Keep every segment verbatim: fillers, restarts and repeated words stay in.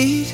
need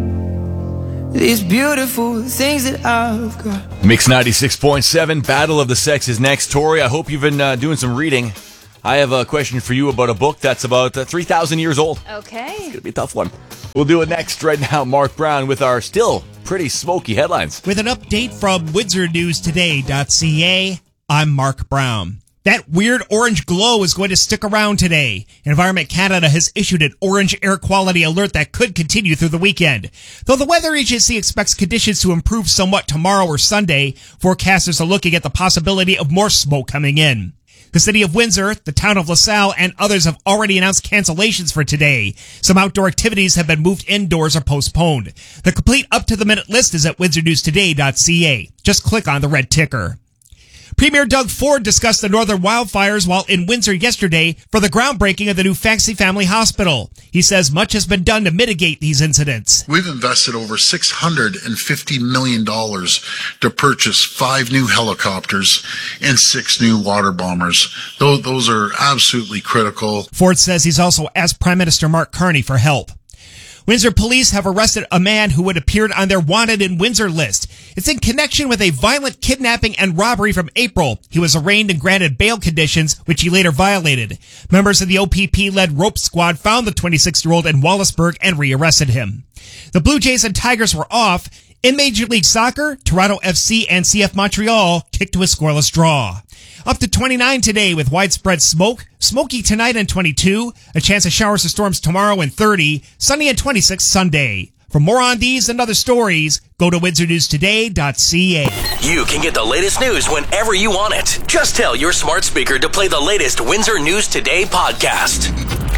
these beautiful things that I've got. Mix ninety-six point seven, Battle of the Sexes next. Tori, I hope you've been uh, doing some reading. I have a question for you about a book that's about uh, three thousand years old. Okay. It's going to be a tough one. We'll do it next. Right now, Mark Brown with our still pretty smoky headlines. With an update from Windsor News Today dot C A, I'm Mark Brown. That weird orange glow is going to stick around today. Environment Canada has issued an orange air quality alert that could continue through the weekend. Though the weather agency expects conditions to improve somewhat tomorrow or Sunday, forecasters are looking at the possibility of more smoke coming in. The city of Windsor, the town of LaSalle, and others have already announced cancellations for today. Some outdoor activities have been moved indoors or postponed. The complete up-to-the-minute list is at Windsor News Today dot C A. Just click on the red ticker. Premier Doug Ford discussed the northern wildfires while in Windsor yesterday for the groundbreaking of the new Fancy Family Hospital. He says much has been done to mitigate these incidents. We've invested over six hundred fifty million dollars to purchase five new helicopters and six new water bombers. Those, those are absolutely critical. Ford says he's also asked Prime Minister Mark Carney for help. Windsor police have arrested a man who had appeared on their wanted in Windsor list. It's in connection with a violent kidnapping and robbery from April. He was arraigned and granted bail conditions, which he later violated. Members of the O P P-led rope squad found the twenty-six-year-old in Wallaceburg and rearrested him. The Blue Jays and Tigers were off. In Major League Soccer, Toronto F C and C F Montreal kicked to a scoreless draw. Up to twenty-nine today with widespread smoke. Smoky tonight and twenty-two. A chance of showers or storms tomorrow and thirty. Sunny and twenty-six Sunday. For more on these and other stories, go to Windsor News Today dot C A. You can get the latest news whenever you want it. Just tell your smart speaker to play the latest Windsor News Today podcast.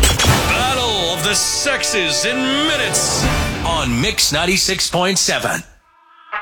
Battle of the Sexes in minutes On Mix ninety-six point seven.